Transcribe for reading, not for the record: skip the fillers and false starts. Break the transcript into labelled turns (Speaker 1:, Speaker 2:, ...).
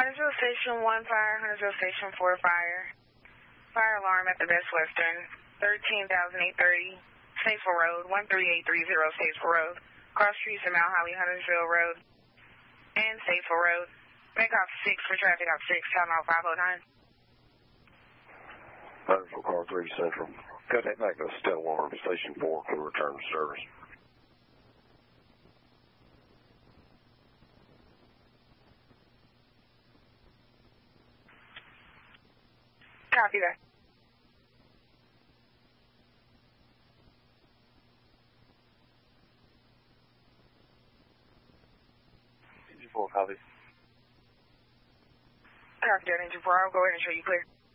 Speaker 1: Huntersville Station 1 fire, Huntersville Station 4 fire. Fire alarm at the Best Western, 13,830, Statesville Road, 13830 Statesville Road. Cross streets in Mount Holly, Huntersville Road, and Statesville Road. Make off 6 for traffic off 6, time out 509.
Speaker 2: Huntersville Car 3 Central. Cut that back to Stella Alarm, Station 4 for return to service.
Speaker 1: Copy that.
Speaker 3: Engine 4, copy.
Speaker 1: Copy that, Engine 4. I'll go ahead and show you clear.